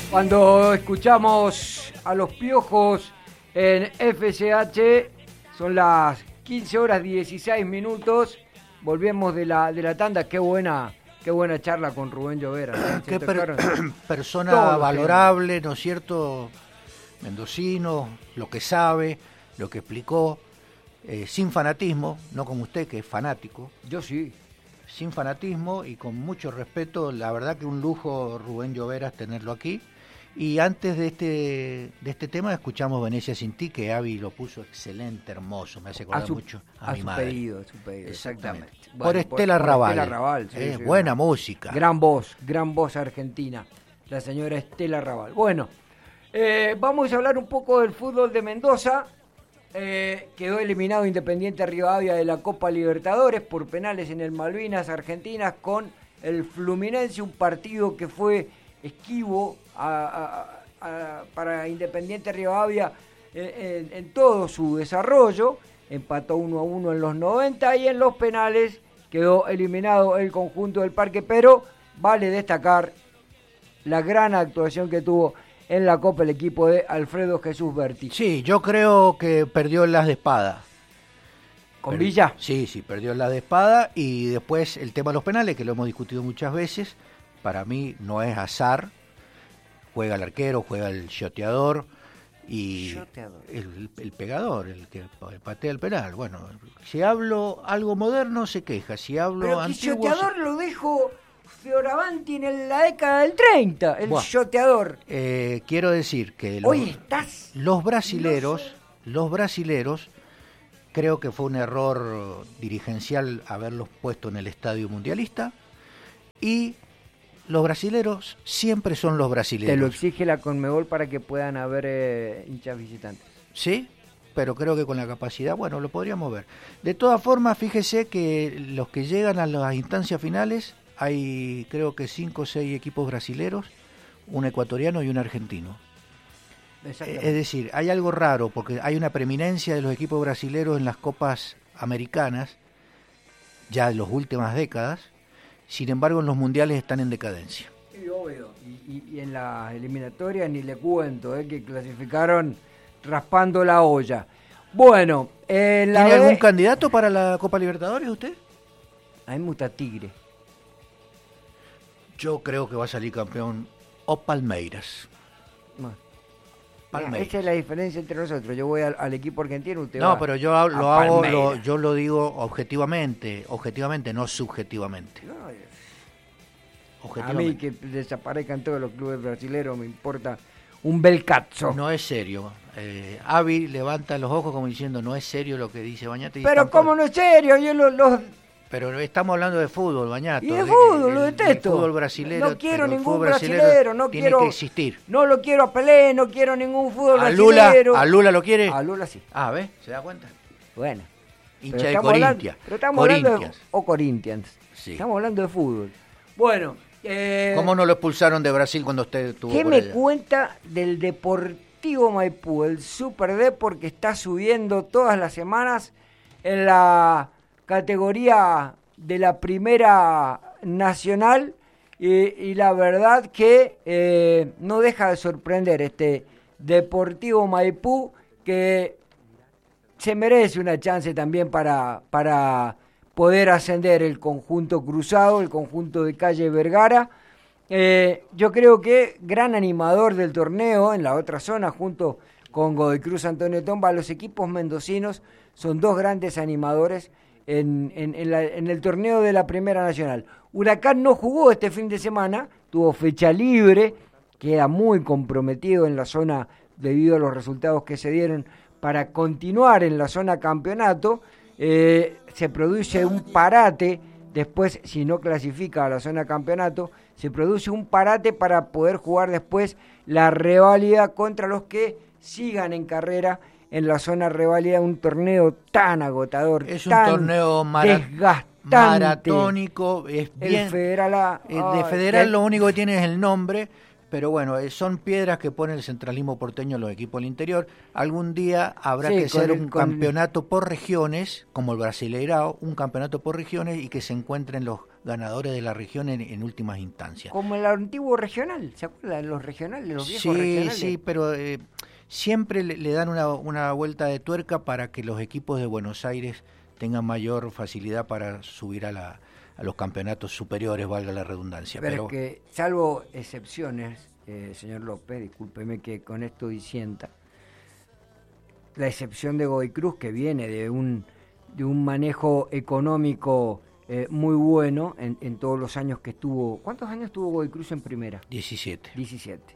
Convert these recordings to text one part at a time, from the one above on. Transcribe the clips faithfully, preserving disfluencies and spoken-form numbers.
Cuando escuchamos a los Piojos en F C H, son las quince horas dieciséis minutos. Volvemos de la de la tanda. Qué buena, qué buena charla con Rubén Llovera. Qué per, persona valorable, ¿no es cierto? Mendocino, lo que sabe, lo que explicó, eh, sin fanatismo, no como usted que es fanático. Yo sí. Sin fanatismo y con mucho respeto. La verdad que un lujo, Rubén Llovera, tenerlo aquí. Y antes de este de este tema escuchamos Venecia sin ti, que Avi lo puso excelente, hermoso, me hace acordar a su, mucho a, a mi su madre. Pedido, a su pedido, exactamente. Por Bueno, Estela por, Raval. Por Estela Raval, sí, eh, sí, buena una, música. Gran voz, gran voz argentina, la señora Estela Raval. Bueno, eh, vamos a hablar un poco del fútbol de Mendoza. Eh, quedó eliminado Independiente Rivadavia de la Copa Libertadores por penales en el Malvinas Argentinas con el Fluminense, un partido que fue esquivo a, a, a, para Independiente Rivadavia en, en, en todo su desarrollo. Empató uno a uno en los noventa y en los penales quedó eliminado el conjunto del Parque, pero vale destacar la gran actuación que tuvo en la Copa el equipo de Alfredo Jesús Berti. Sí, yo creo que perdió las de espada. ¿Con Per- Villa? Sí, sí, perdió las de espada. Y después el tema de los penales, que lo hemos discutido muchas veces, para mí no es azar. Juega el arquero, juega el shoteador y Shoteador. El, el pegador, el que patea el penal. Bueno, si hablo algo moderno se queja, si hablo Pero que antiguo... shoteador se... lo dijo Fioravanti en la década del treinta, el Buah. shoteador. Eh, quiero decir que los, Hoy estás... los brasileros, no sé. los brasileros, creo que fue un error dirigencial haberlos puesto en el estadio mundialista, y los brasileros siempre son los brasileros. Te lo exige la Conmebol para que puedan haber eh, hinchas visitantes. Sí, pero creo que con la capacidad, bueno, lo podríamos ver. De todas formas, fíjese que los que llegan a las instancias finales, hay creo que cinco o seis equipos brasileros, un ecuatoriano y un argentino. Es decir, hay algo raro, porque hay una preeminencia de los equipos brasileros en las copas americanas, ya en las últimas décadas, sin embargo en los mundiales están en decadencia. Sí, obvio. Y, y, y en las eliminatorias ni le cuento, eh, que clasificaron raspando la olla. Bueno, en la ¿tiene B... algún candidato para la Copa Libertadores usted? A mí me gusta Tigre. Yo creo que va a salir campeón o Palmeiras. Bueno. Palmeiras. Esa es la diferencia entre nosotros. Yo voy al, al equipo argentino, usted No, va pero yo ha- lo a hago, Palmeiras. lo, yo lo digo objetivamente, objetivamente, no subjetivamente. No, a Objetivamente. mí que desaparezcan todos los clubes brasileños me importa un bel cazzo. No es serio. Eh, Avi levanta los ojos como diciendo, no es serio lo que dice Bañate. y Pero tampoco- cómo no es serio, yo los... los Pero estamos hablando de fútbol, Bañato. y de de- fútbol, el- lo el detesto. fútbol brasilero. No quiero pero el ningún fútbol brasilero, no tiene quiero... que existir. No lo quiero a Pelé, no quiero ningún fútbol ¿A Lula, brasilero. ¿A Lula lo quiere? A Lula sí. Ah, ¿ves? ¿Se da cuenta? Bueno. Hincha Pero de estamos hablando- Corinthians. Pero estamos hablando de... Corinthians. O Corinthians. Sí. Estamos hablando de fútbol. Bueno. Eh, ¿Cómo no lo expulsaron de Brasil cuando usted estuvo ¿Qué por me allá? cuenta del Deportivo Maipú, el Super Depor, que está subiendo todas las semanas en la categoría de la Primera Nacional? Y, y la verdad que eh, no deja de sorprender este Deportivo Maipú, que se merece una chance también para, para poder ascender el conjunto cruzado, el conjunto de Calle Vergara. Eh, yo creo que gran animador del torneo en la otra zona, junto con Godoy Cruz Antonio Tomba, los equipos mendocinos son dos grandes animadores en, en, en, la, en el torneo de la Primera Nacional. Huracán no jugó este fin de semana, tuvo fecha libre, queda muy comprometido en la zona debido a los resultados que se dieron para continuar en la zona campeonato. Eh, se produce un parate, después si no clasifica a la zona campeonato, se produce un parate para poder jugar después la reválida contra los que sigan en carrera en la zona reválida, un torneo tan agotador, Es un tan torneo mara- desgastante. maratónico, es bien, El Federal, ah, eh, de ay, federal que- lo único que tiene es el nombre, pero bueno, eh, son piedras que pone el centralismo porteño en los equipos del interior. Algún día habrá Sí, que con hacer el- un con- campeonato por regiones, como el Brasileirao, un campeonato por regiones y que se encuentren los ganadores de la región en, en últimas instancias. Como el antiguo regional, ¿se acuerdan? Los regionales, los viejos sí, regionales. Sí, sí, pero eh, siempre le, le dan una, una vuelta de tuerca para que los equipos de Buenos Aires tengan mayor facilidad para subir a, la, a los campeonatos superiores, valga la redundancia. Pero, pero es que, salvo excepciones, eh, señor López, discúlpeme que con esto disienta, la excepción de Godoy Cruz, que viene de un, de un manejo económico eh, muy bueno en, en todos los años que estuvo. ¿Cuántos años tuvo Godoy Cruz en primera? diecisiete. diecisiete.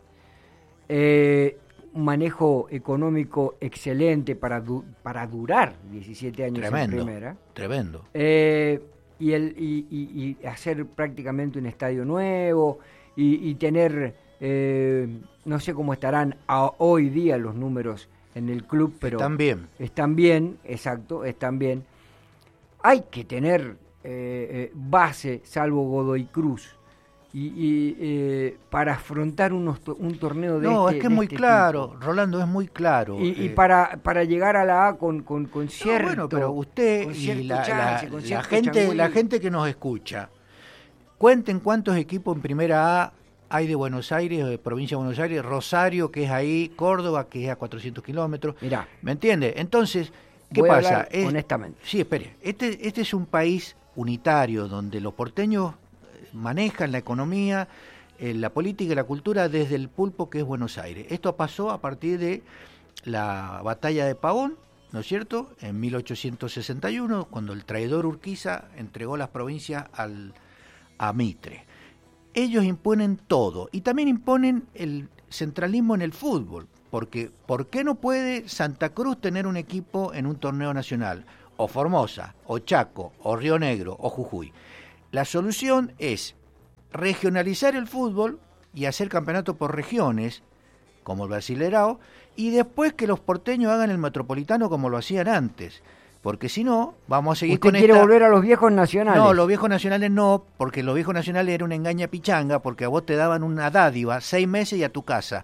Eh, un manejo económico excelente para, du para durar diecisiete años tremendo, en primera. Tremendo. Eh, y, el, y, y, y hacer prácticamente un estadio nuevo y, y tener, eh, no sé cómo estarán a, hoy día los números en el club, pero están bien. Están bien, exacto, están bien. Hay que tener eh, eh, base, salvo Godoy Cruz, y, y eh, para afrontar unos to un torneo de no, este es que es muy este claro, tipo. Rolando, es muy claro. Y, eh, y para, para llegar a la A con, con, con cierto... No, bueno, pero usted y la, chance, la, la, gente, la gente que nos escucha, cuenten cuántos equipos en primera A hay de Buenos Aires, de provincia de Buenos Aires, Rosario, que es ahí, Córdoba, que es a cuatrocientos kilómetros. Mirá. ¿Me entiende? Entonces, ¿qué voy a pasa? hablar Es, honestamente. Sí, espere. Este, este es un país unitario donde los porteños manejan la economía, eh, la política y la cultura desde el pulpo que es Buenos Aires. Esto pasó a partir de la batalla de Pavón, ¿no es cierto?, en mil ochocientos sesenta y uno, cuando el traidor Urquiza entregó las provincias al, a Mitre. Ellos imponen todo y también imponen el centralismo en el fútbol, porque ¿por qué no puede Santa Cruz tener un equipo en un torneo nacional? O Formosa, o Chaco, o Río Negro, o Jujuy. La solución es regionalizar el fútbol y hacer campeonato por regiones, como el Brasileirao, y después que los porteños hagan el metropolitano como lo hacían antes. Porque si no, vamos a seguir ¿Usted con quiere esta... volver a los viejos nacionales? No, los viejos nacionales no, porque los viejos nacionales era una engaña pichanga, porque a vos te daban una dádiva, seis meses y a tu casa.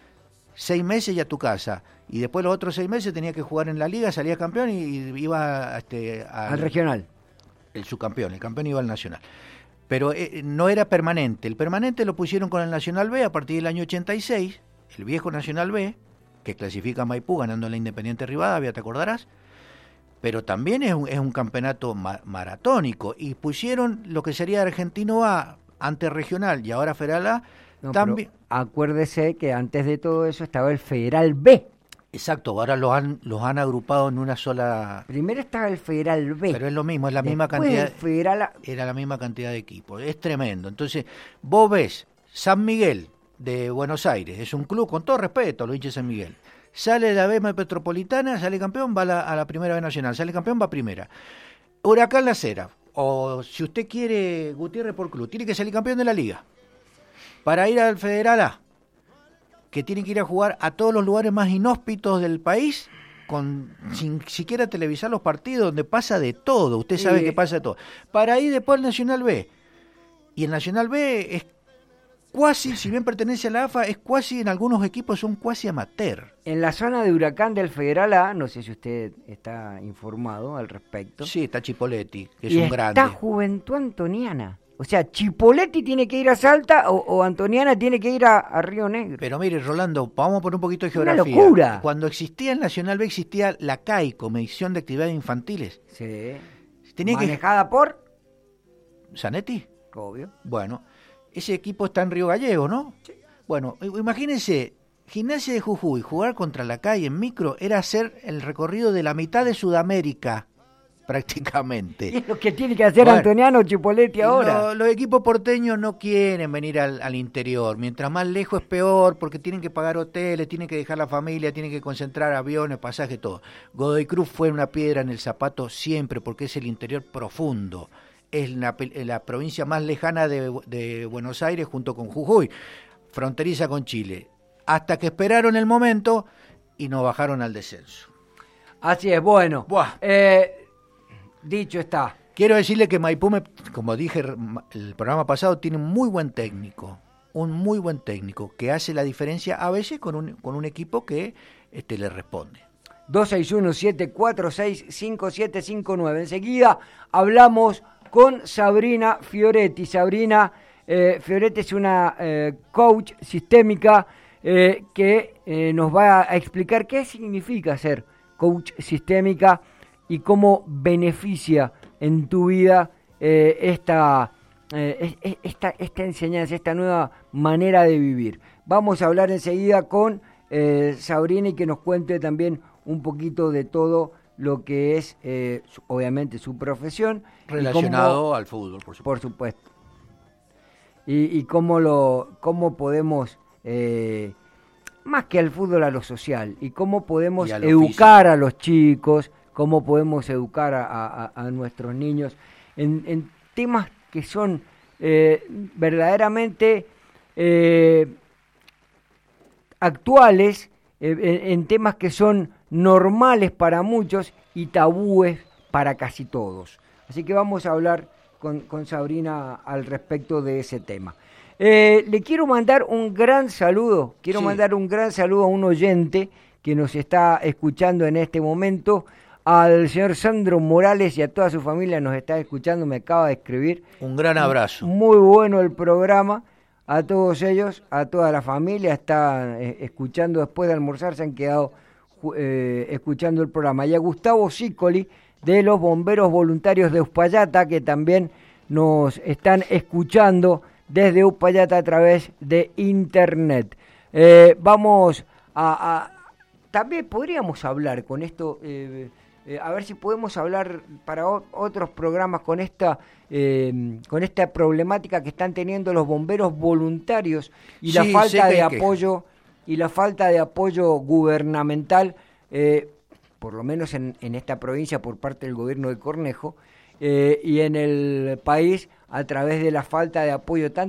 Seis meses y a tu casa. Y después los otros seis meses tenía que jugar en la liga, salía campeón y iba este, al, al regional. El subcampeón, el campeón iba al nacional. Pero eh, no era permanente. El permanente lo pusieron con el Nacional B a partir del año ochenta y seis, el viejo Nacional B, que clasifica a Maipú ganando la Independiente Rivadavia, ¿te acordarás? Pero también es un, es un campeonato ma maratónico, y pusieron lo que sería Argentino A, antes regional y ahora Federal A. No, también... Acuérdese que antes de todo eso estaba el Federal B. Exacto, ahora los han, los han agrupado en una sola... Primero estaba el Federal B. Pero es lo mismo, es la misma Después cantidad... el Federal A... Era la misma cantidad de equipos, es tremendo. Entonces, vos ves San Miguel de Buenos Aires, es un club, con todo respeto, lo hincha San Miguel. Sale de la B Metropolitana, sale campeón, va a la, a la primera B Nacional, sale campeón, va a primera. Huracán La Cera, o si usted quiere Gutiérrez por club, tiene que salir campeón de la liga. Para ir al Federal A, que tiene que ir a jugar a todos los lugares más inhóspitos del país, con sin siquiera televisar los partidos, donde pasa de todo, usted sabe que pasa de todo. Para ir después al Nacional B, y el Nacional B es cuasi, si bien pertenece a la A F A, es cuasi, en algunos equipos son cuasi amateur. En la zona de Huracán del Federal A, no sé si usted está informado al respecto. Sí, está Chipoletti, que es y un está grande. Está Juventud Antoniana. O sea, Chipoletti tiene que ir a Salta o, o Antoniana tiene que ir a, a Río Negro. Pero mire, Rolando, vamos a poner un poquito de geografía. ¡Una locura! Cuando existía el Nacional B, existía la C A I, Comisión de Actividades Infantiles. Sí. Tenía ¿Manejada que... por? ¿Zanetti? Obvio. Bueno, ese equipo está en Río Gallego, ¿no? Sí. Bueno, imagínense, Gimnasia de Jujuy, jugar contra la C A I en micro era hacer el recorrido de la mitad de Sudamérica, prácticamente. Y es lo que tiene que hacer bueno, Antoniano Chipoletti ahora. Lo, los equipos porteños no quieren venir al, al interior. Mientras más lejos es peor, porque tienen que pagar hoteles, tienen que dejar la familia, tienen que concentrar aviones, pasajes, todo. Godoy Cruz fue una piedra en el zapato siempre, porque es el interior profundo. Es la, la provincia más lejana de, de Buenos Aires junto con Jujuy, fronteriza con Chile. Hasta que esperaron el momento y nos bajaron al descenso. Así es, bueno. Eh, dicho está. Quiero decirle que Maipú, me, como dije el programa pasado, tiene un muy buen técnico, un muy buen técnico, que hace la diferencia a veces con un, con un equipo que este, le responde. dos seis uno, siete cuatro seis, cinco siete cinco nueve. Enseguida hablamos con Sabrina Fioretti. Sabrina eh, Fioretti es una eh, coach sistémica eh, que eh, nos va a explicar qué significa ser coach sistémica y cómo beneficia en tu vida eh, esta, eh, esta, esta enseñanza, esta nueva manera de vivir. Vamos a hablar enseguida con eh, Sabrina y que nos cuente también un poquito de todo lo que es, eh, su, obviamente, su profesión. Relacionado cómo, al fútbol, por supuesto. Por supuesto. Y, y cómo, lo, cómo podemos, eh, más que al fútbol, a lo social, y cómo podemos a educar físico. A los chicos, cómo podemos educar a, a, a nuestros niños en, en temas que son eh, verdaderamente eh, actuales, eh, en, en temas que son normales para muchos y tabúes para casi todos. Así que vamos a hablar con, con Sabrina al respecto de ese tema. Eh, le quiero mandar un gran saludo, quiero sí. mandar un gran saludo a un oyente que nos está escuchando en este momento, al señor Sandro Morales y a toda su familia nos está escuchando, me acaba de escribir. Un gran abrazo. Muy bueno el programa, a todos ellos, a toda la familia, están eh, escuchando después de almorzar, se han quedado eh, escuchando el programa. Y a Gustavo Sicoli, de los Bomberos Voluntarios de Uspallata, que también nos están escuchando desde Uspallata a través de internet. Eh, vamos a, a... También podríamos hablar con esto... Eh, Eh, a ver si podemos hablar para o- otros programas con esta eh, con esta problemática que están teniendo los bomberos voluntarios y sí, la falta de apoyo que... y la falta de apoyo gubernamental, eh, por lo menos en, en esta provincia por parte del gobierno de Cornejo, eh, y en el país a través de la falta de apoyo tanto